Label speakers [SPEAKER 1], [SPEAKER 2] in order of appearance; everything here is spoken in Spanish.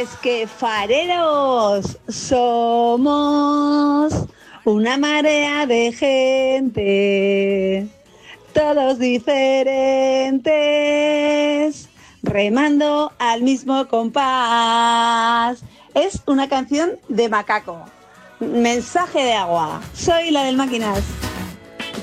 [SPEAKER 1] es que fareros somos una marea de gente, todos diferentes, remando al mismo compás. Es una canción de Macaco. Mensaje de agua. Soy la del Máquinas.